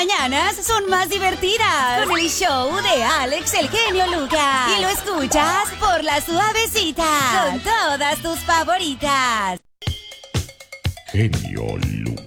mañanas son más divertidas con el show de Alex el genio Lucas. Y lo escuchas por La Suavecita con todas tus favoritas. Genio Lucas.